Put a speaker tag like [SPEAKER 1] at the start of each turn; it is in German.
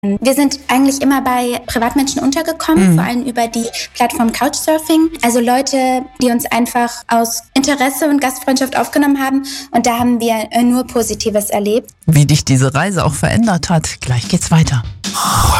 [SPEAKER 1] Wir sind eigentlich immer bei Privatmenschen untergekommen, vor allem über die Plattform Couchsurfing. Also Leute, die uns einfach aus Interesse und Gastfreundschaft aufgenommen haben. Und da haben wir nur Positives erlebt.
[SPEAKER 2] Wie dich diese Reise auch verändert hat, gleich geht's weiter.